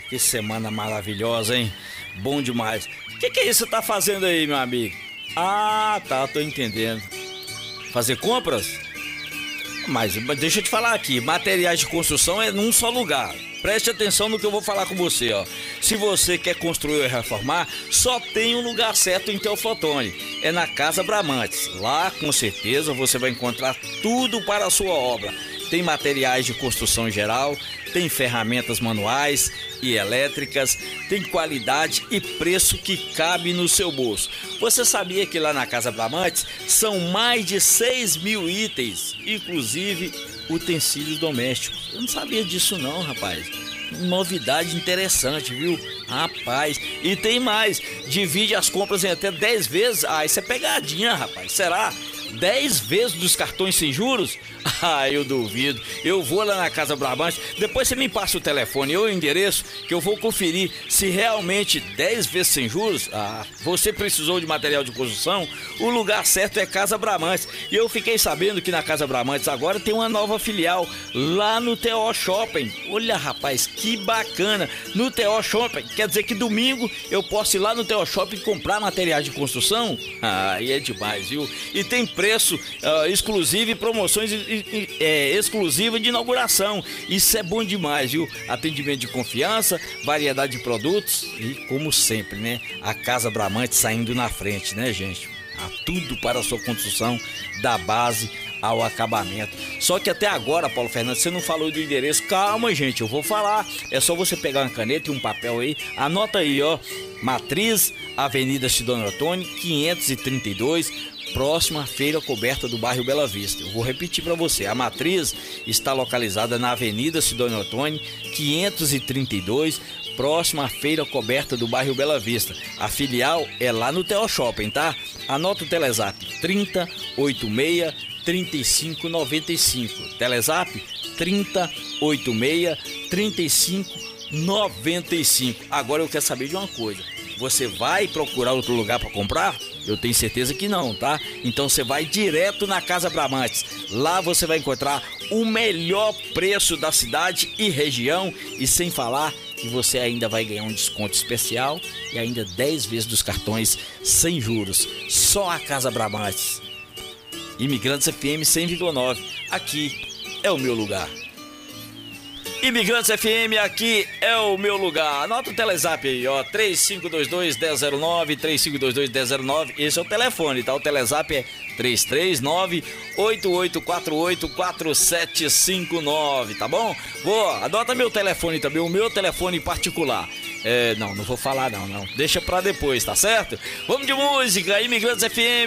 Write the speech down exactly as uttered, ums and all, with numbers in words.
Que semana maravilhosa, hein? Bom demais. O que, que é isso que você tá fazendo aí, meu amigo? Ah, tá, tô entendendo. Fazer compras? Mas, mas deixa eu te falar aqui, materiais de construção é num só lugar. Preste atenção no que eu vou falar com você, ó. Se você quer construir ou reformar, só tem um lugar certo em Teoflotone. É na Casa Bramantes. Lá, com certeza, você vai encontrar tudo para a sua obra. Tem materiais de construção em geral, tem ferramentas manuais e elétricas, tem qualidade e preço que cabe no seu bolso. Você sabia que lá na Casa Bramantes são mais de seis mil itens, inclusive utensílios domésticos? Eu não sabia disso não, rapaz. Novidade interessante, viu? Rapaz, e tem mais. Divide as compras em até dez vezes. Ah, isso é pegadinha, rapaz. Será? dez vezes dos cartões sem juros? Ah, eu duvido. Eu vou lá na Casa Brabante. Depois você me passa o telefone ou o endereço que eu vou conferir se realmente dez vezes sem juros. Ah, você precisou de material de construção? O lugar certo é Casa Brabante. E eu fiquei sabendo que na Casa Brabante agora tem uma nova filial lá no T O Shopping. Olha, rapaz, que bacana. No T O Shopping, quer dizer que domingo eu posso ir lá no T O Shopping comprar materiais de construção? Ah, aí é demais, viu? E tem preço uh, exclusivo e promoções é, exclusivas de inauguração. Isso é bom demais, viu? Atendimento de confiança, variedade de produtos e, como sempre, né? A Casa Bramante saindo na frente, né, gente? Há tudo para a sua construção, da base ao acabamento. Só que até agora, Paulo Fernando, você não falou do endereço. Calma, gente, eu vou falar. É só você pegar uma caneta e um papel aí. Anota aí, ó. Matriz, Avenida Sidônio Ottoni, quinhentos e trinta e dois, próxima à feira coberta do bairro Bela Vista. Eu vou repetir para você. A matriz está localizada na Avenida Sidônio Ottoni, quinhentos e trinta e dois, próxima à feira coberta do bairro Bela Vista. A filial é lá no T O Shopping, tá? Anota o Telezap trinta, oitenta e seis, trinta e cinco, noventa e cinco. Telezap trinta, oitenta e seis, trinta e cinco, noventa e cinco. Agora eu quero saber de uma coisa. Você vai procurar outro lugar para comprar? Eu tenho certeza que não, tá? Então você vai direto na Casa Bramantes. Lá você vai encontrar o melhor preço da cidade e região. E sem falar que você ainda vai ganhar um desconto especial e ainda dez vezes dos cartões sem juros. Só a Casa Bramantes. Imigrantes F M cem vírgula nove. Aqui é o meu lugar. Imigrantes F M, aqui é o meu lugar. Anota o Telezap aí, ó, três cinco dois dois, um zero zero nove, três cinco dois dois, um zero zero nove. Esse é o telefone, tá? O Telezap é três três nove, oito oito quatro oito, quatro sete cinco nove, tá bom? Vou, anota meu telefone também, o meu telefone particular. É, não, não vou falar não, não. Deixa pra depois, tá certo? Vamos de música, Imigrantes F M.